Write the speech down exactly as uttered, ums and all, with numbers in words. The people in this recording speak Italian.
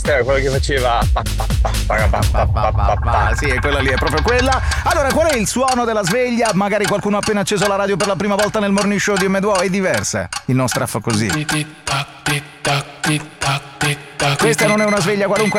che era quello che faceva. Pa, pa, pa, pa, pa, pa, pa, pa, pa. Sì, è quella lì, è proprio quella. Allora, qual è il suono della sveglia? Magari qualcuno ha appena acceso la radio per la prima volta nel morning show di M due O, è diversa. Il nostro fa così. Questa non è una sveglia qualunque